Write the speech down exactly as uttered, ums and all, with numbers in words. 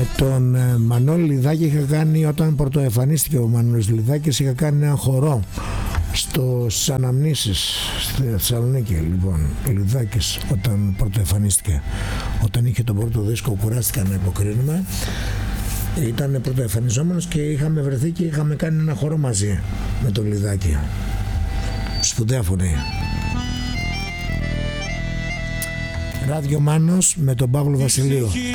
τον ε, Μανώλη Λιδάκη είχα κάνει, όταν πρωτοεμφανίστηκε ο Μανώλης Λιδάκης, είχα κάνει ένα χορό στο, στις αναμνήσεις στη Θεσσαλονίκη. Λοιπόν, ο Λιδάκης όταν πρωτοεμφανίστηκε, όταν είχε τον πρώτο δίσκο Κουράστηκα να υποκρίνουμε, ήταν πρωτοεμφανιζόμενος και είχαμε βρεθεί και είχαμε κάνει ένα χορό μαζί με τον Λιδάκη. Σπουδαία φωνή. Ράδιο Μάνος με τον Παύλο Βασιλείο.